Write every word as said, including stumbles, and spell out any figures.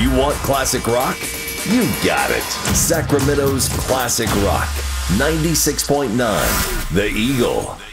You want classic rock? You got it. Sacramento's classic rock. ninety-six point nine The Eagle.